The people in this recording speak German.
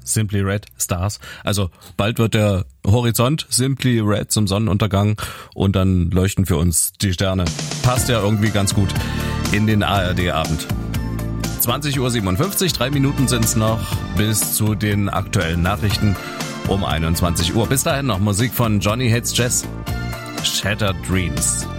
Simply Red Stars. Also bald wird der Horizont Simply Red zum Sonnenuntergang und dann leuchten für uns die Sterne. Passt ja irgendwie ganz gut in den ARD-Abend. 20:57 Uhr, 3 Minuten sind's noch bis zu den aktuellen Nachrichten um 21 Uhr. Bis dahin noch Musik von Johnny Hates Jazz. Shattered Dreams.